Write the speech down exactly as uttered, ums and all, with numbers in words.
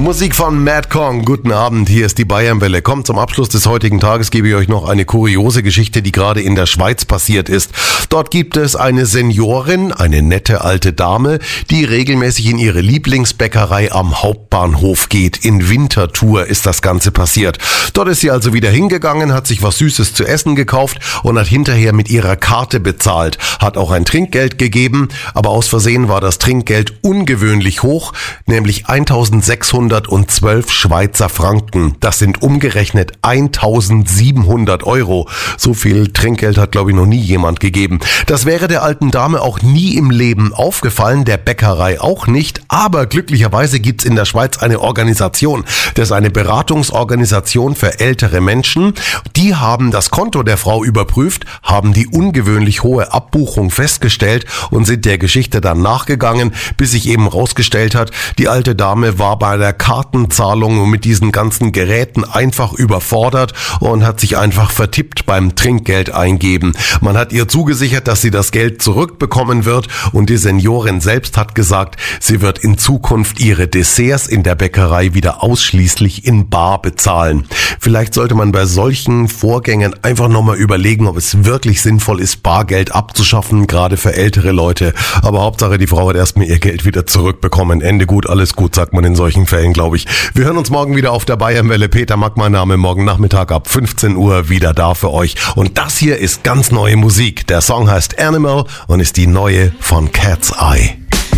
Musik von Mad Kong. Guten Abend, hier ist die Bayernwelle. Kommt zum Abschluss des heutigen Tages gebe ich euch noch eine kuriose Geschichte, die gerade in der Schweiz passiert ist. Dort gibt es eine Seniorin, eine nette alte Dame, die regelmäßig in ihre Lieblingsbäckerei am Hauptbahnhof geht. In Winterthur ist das Ganze passiert. Dort ist sie also wieder hingegangen, hat sich was Süßes zu essen gekauft und hat hinterher mit ihrer Karte bezahlt. Hat auch ein Trinkgeld gegeben, aber aus Versehen war das Trinkgeld ungewöhnlich hoch, nämlich eintausendsechshundertzwölf Schweizer Franken. Das sind umgerechnet eintausendsiebenhundert Euro. So viel Trinkgeld hat, glaube ich, noch nie jemand gegeben. Das wäre der alten Dame auch nie im Leben aufgefallen, der Bäckerei auch nicht, aber glücklicherweise gibt's in der Schweiz eine Organisation. Das ist eine Beratungsorganisation für ältere Menschen. Die haben das Konto der Frau überprüft, haben die ungewöhnlich hohe Abbuchung festgestellt und sind der Geschichte dann nachgegangen, bis sich eben rausgestellt hat, die alte Dame war bei der Kartenzahlung mit diesen ganzen Geräten einfach überfordert und hat sich einfach vertippt beim Trinkgeld eingeben. Man hat ihr zugesichert, dass sie das Geld zurückbekommen wird und die Seniorin selbst hat gesagt, sie wird in Zukunft ihre Desserts in der Bäckerei wieder ausschließlich in bar bezahlen. Vielleicht sollte man bei solchen Vorgängen einfach nochmal überlegen, ob es wirklich sinnvoll ist, Bargeld abzuschaffen, gerade für ältere Leute. Aber Hauptsache, die Frau hat erstmal ihr Geld wieder zurückbekommen. Ende gut, alles gut, sagt man in solchen Fällen, glaube ich. Wir hören uns morgen wieder auf der Bayernwelle. Peter Mack, mein Name, morgen Nachmittag ab fünfzehn Uhr wieder da für euch. Und das hier ist ganz neue Musik. Der Song heißt Animal und ist die neue von Cat's Eye.